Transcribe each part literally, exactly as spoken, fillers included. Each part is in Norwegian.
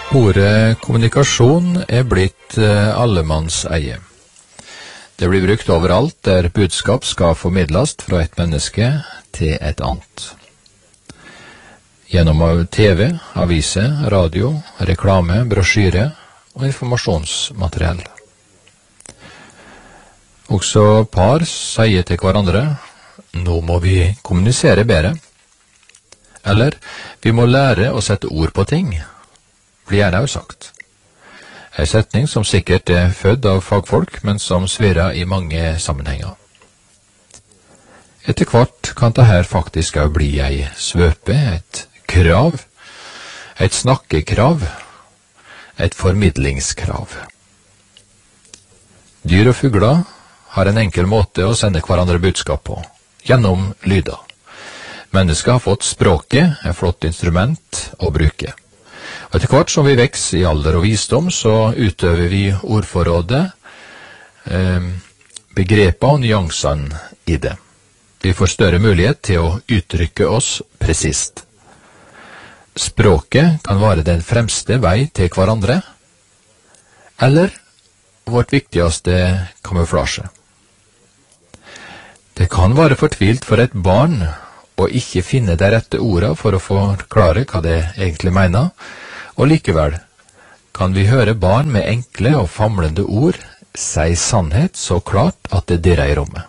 Ordet kommunikasjon er blitt allemannseie. Det blir brukt overalt der budskap skal formidles fra et menneske til et annet. Gjennom T V, aviser, radio, reklame, brosjyre og informasjonsmateriell. Også par sier til hverandre, nå må vi kommunisere bedre. Eller, vi må lære å sette ord på ting, blir gjerne også sagt. En setning som sikkert er født av fagfolk, men som svirrer i mange sammenhenger. Etter hvert kan det her faktisk også bli ei svøpe, et krav, et snakkekrav, et formidlingskrav. Dyr og fugler har en enkel måte å sende hverandre budskap på, gjennom lyder. Mennesker har fått språket, et flott instrument å bruke. Og etter hvert som vi vekser i alder og visdom, så utøver vi ordforrådet, eh, begreper og nyansene i det. Vi får større mulighet til å uttrykke oss presist. Språket kan være den fremste vei til hverandre, eller vårt viktigste kamuflasje. Det kan være fortvilt for et barn å ikke finne de rette ordene for å forklare hva det egentlig mener, og likevel kan vi høre barn med enkle og famlende ord si sannhet så klart at det dirrer i rommet.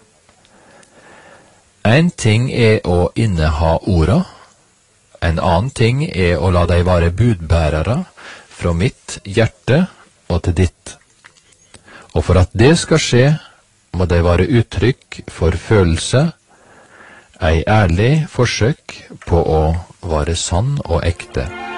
En ting er å inneha ordene, en annen ting er å la dem være budbærere fra mitt hjerte og til ditt. Og for at det skal skje, må det være uttrykk for følelse, ei ærlig forsøk på å være sann og ekte.